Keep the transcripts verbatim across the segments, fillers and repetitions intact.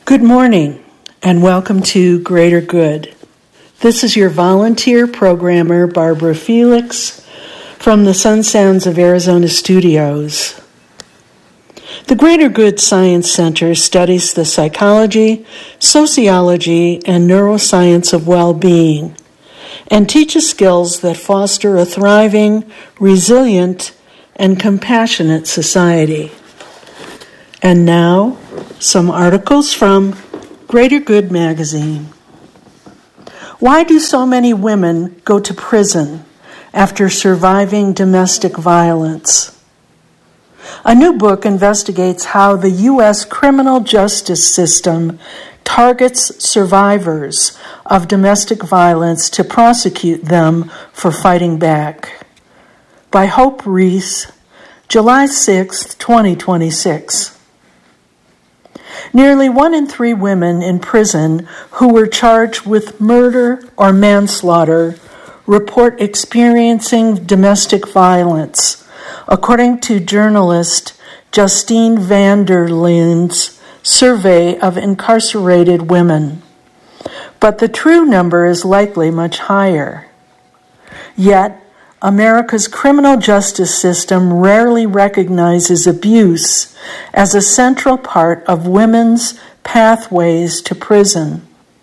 Good morning, and welcome to Greater Good. This is your volunteer programmer, Barbara Felix, from the Sun Sounds of Arizona studios. The Greater Good Science Center studies the psychology, sociology, and neuroscience of well-being, and teaches skills that foster a thriving, resilient, and compassionate society. And now, some articles from Greater Good magazine. Why do so many women go to prison after surviving domestic violence? A new book investigates how the U S criminal justice system targets survivors of domestic violence to prosecute them for fighting back. By Hope Reese, July sixth, twenty twenty-six. Nearly one in three women in prison who were charged with murder or manslaughter report experiencing domestic violence, according to journalist Justine Vanderloon's survey of incarcerated women. But the true number is likely much higher. Yet, America's criminal justice system rarely recognizes abuse as a central part of women's pathways to prison.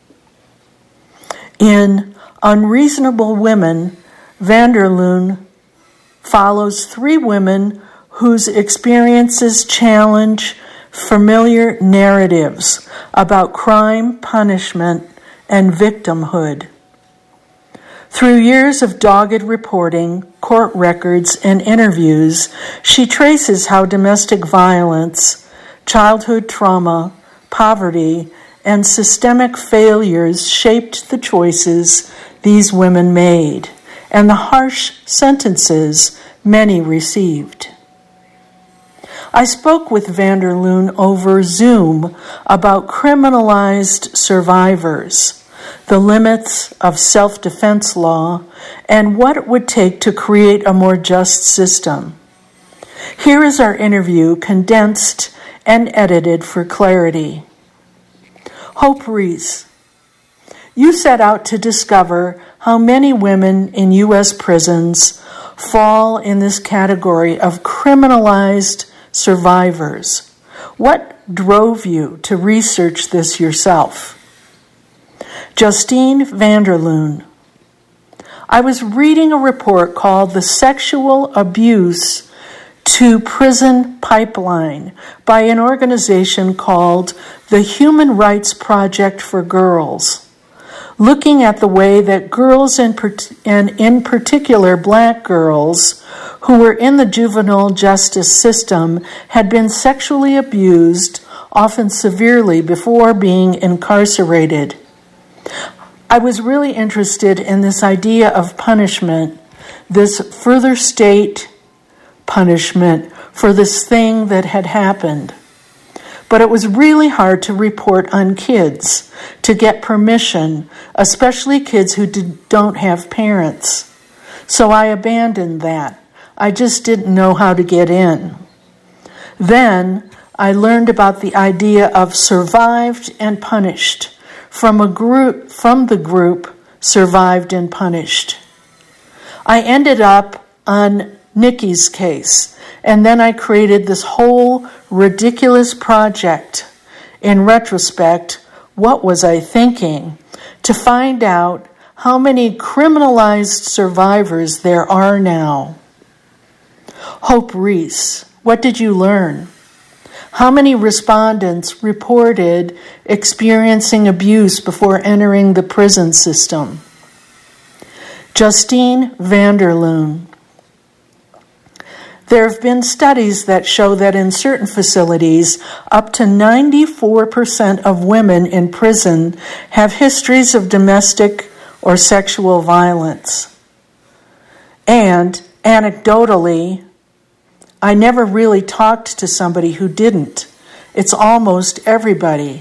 In Unreasonable Women, Vanderloon follows three women whose experiences challenge familiar narratives about crime, punishment, and victimhood. Through years of dogged reporting, court records, and interviews, she traces how domestic violence, childhood trauma, poverty, and systemic failures shaped the choices these women made and the harsh sentences many received. I spoke with Vanderloon over Zoom about criminalized survivors, the limits of self-defense law, and what it would take to create a more just system. Here is our interview, condensed and edited for clarity. Hope Reese, you set out to discover how many women in U S prisons fall in this category of criminalized survivors. What drove you to research this yourself? Justine Vanderloon. I was reading a report called The Sexual Abuse to Prison Pipeline by an organization called the Human Rights Project for Girls, looking at the way that girls, and in particular black girls, who were in the juvenile justice system had been sexually abused, often severely, before being incarcerated. I was really interested in this idea of punishment, this further state punishment for this thing that had happened. But it was really hard to report on kids, to get permission, especially kids who did, don't have parents. So I abandoned that. I just didn't know how to get in. Then I learned about the idea of survived and punished from a group from the group Survived and Punished. I ended up on Nikki's case, and then I created this whole ridiculous project. In retrospect, what was I thinking? To find out how many criminalized survivors there are now. Hope Reese, what did you learn? How many respondents reported experiencing abuse before entering the prison system? Justine Vanderloon. There have been studies that show that in certain facilities, up to ninety-four percent of women in prison have histories of domestic or sexual violence. And anecdotally, I never really talked to somebody who didn't. It's almost everybody.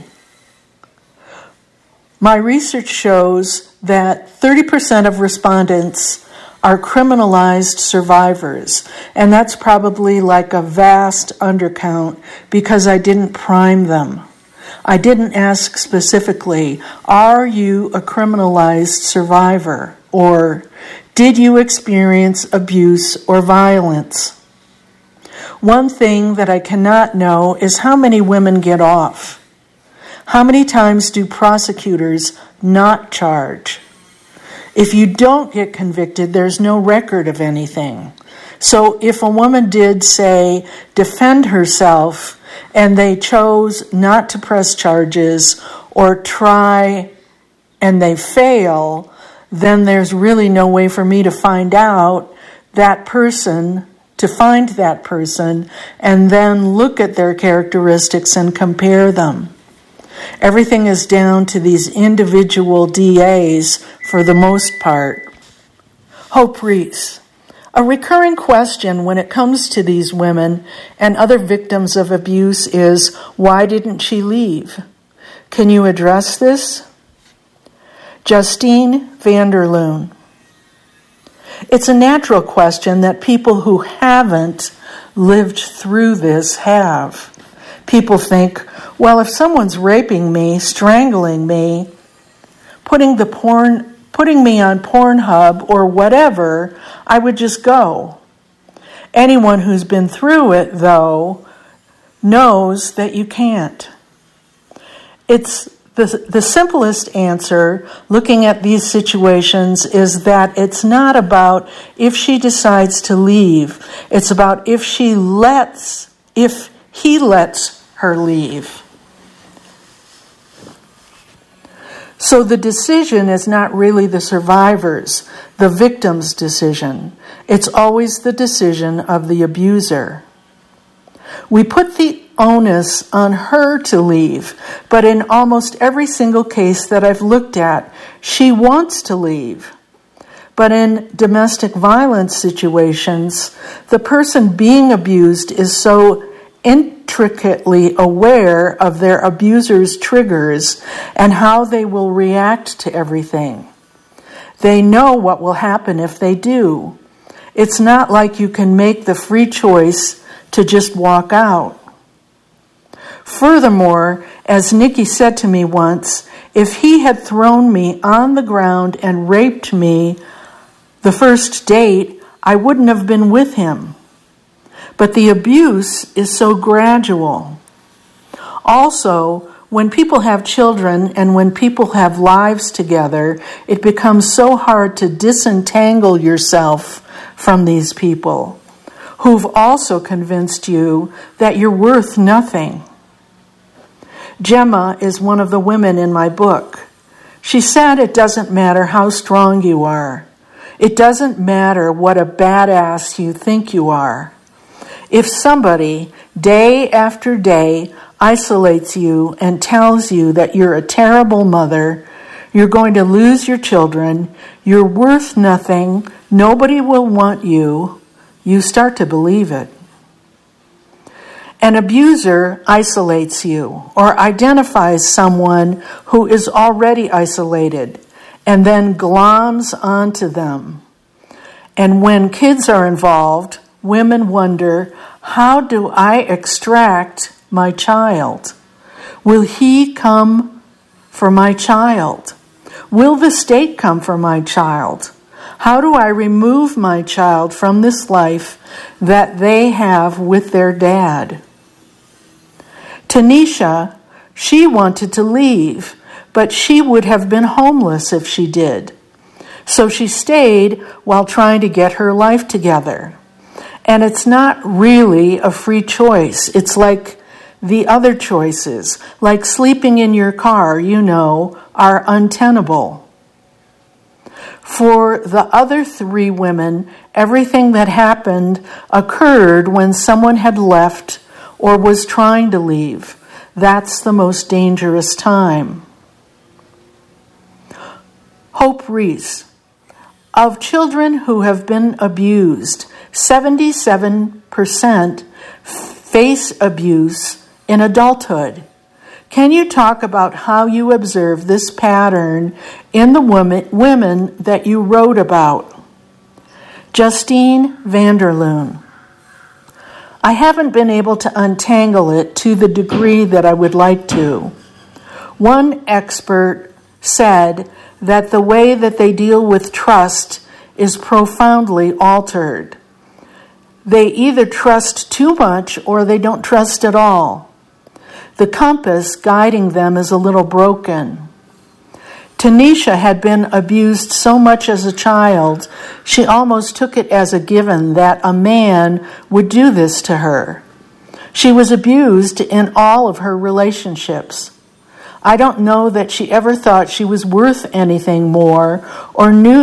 My research shows that thirty percent of respondents are criminalized survivors, and that's probably like a vast undercount because I didn't prime them. I didn't ask specifically, are you a criminalized survivor? Or did you experience abuse or violence? One thing that I cannot know is how many women get off. How many times do prosecutors not charge? If you don't get convicted, there's no record of anything. So if a woman did, say, defend herself, and they chose not to press charges or try and they fail, then there's really no way for me to find out that person, to find that person, and then look at their characteristics and compare them. Everything is down to these individual D As for the most part. Hope Reese. A recurring question when it comes to these women and other victims of abuse is, why didn't she leave? Can you address this? Justine Vanderloon. It's a natural question that people who haven't lived through this have. People think, well, if someone's raping me, strangling me, putting the porn putting me on Pornhub or whatever, I would just go. Anyone who's been through it, though, knows that you can't. It's the, the simplest answer, looking at these situations, is that it's not about if she decides to leave. It's about if she lets, if he lets her leave. So the decision is not really the survivor's, the victim's decision. It's always the decision of the abuser. We put the onus on her to leave, but in almost every single case that I've looked at, she wants to leave. But in domestic violence situations, the person being abused is so intricately aware of their abuser's triggers and how they will react to everything. They know what will happen if they do. It's not like you can make the free choice to just walk out. Furthermore, as Nikki said to me once, if he had thrown me on the ground and raped me the first date, I wouldn't have been with him. But the abuse is so gradual. Also, when people have children and when people have lives together, it becomes so hard to disentangle yourself from these people who've also convinced you that you're worth nothing. Gemma is one of the women in my book. She said it doesn't matter how strong you are. It doesn't matter what a badass you think you are. If somebody, day after day, isolates you and tells you that you're a terrible mother, you're going to lose your children, you're worth nothing, nobody will want you, you start to believe it. An abuser isolates you or identifies someone who is already isolated and then gloms onto them. And when kids are involved, women wonder, how do I extract my child? Will he come for my child? Will the state come for my child? How do I remove my child from this life that they have with their dad? Tanisha, she wanted to leave, but she would have been homeless if she did. So she stayed while trying to get her life together. And it's not really a free choice. It's like the other choices, like sleeping in your car, you know, are untenable. For the other three women, everything that happened occurred when someone had left or was trying to leave. That's the most dangerous time. Hope Reese. Of children who have been abused, seventy-seven percent face abuse in adulthood. Can you talk about how you observe this pattern in the women, women that you wrote about? Justine Vanderloon. I haven't been able to untangle it to the degree that I would like to. One expert said that the way that they deal with trust is profoundly altered. They either trust too much or they don't trust at all. The compass guiding them is a little broken. Tanisha had been abused so much as a child, she almost took it as a given that a man would do this to her. She was abused in all of her relationships. I don't know that she ever thought she was worth anything more or knew